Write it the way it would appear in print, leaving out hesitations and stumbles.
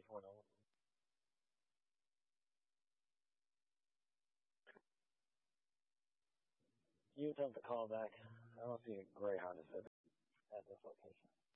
Hold on. You attempt to call back. I don't see a Greyhound at this location.